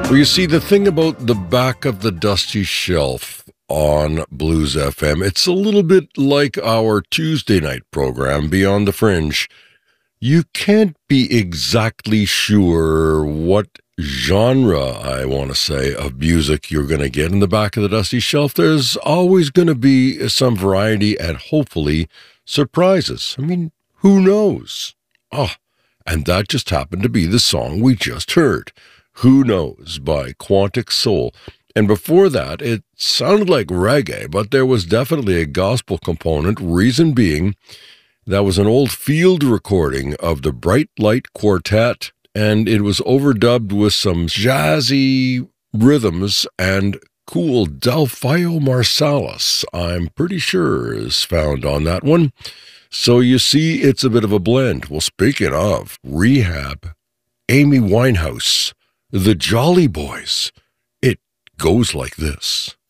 Well, you see, the thing about the back of the dusty shelf on Blues FM, it's a little bit like our Tuesday night program, Beyond the Fringe. You can't be exactly sure what genre, I want to say, of music you're going to get in the back of the dusty shelf. There's always going to be some variety and hopefully surprises. I mean, who knows? Oh, and that just happened to be the song we just heard. Who Knows by Quantic Soul. And before that, it sounded like reggae, but there was definitely a gospel component, reason being that was an old field recording of the Bright Light Quartet, and it was overdubbed with some jazzy rhythms, and cool Delphio Marsalis, I'm pretty sure, is found on that one. So you see, it's a bit of a blend. Well, speaking of Rehab, Amy Winehouse, the Jolly Boys. It goes like this.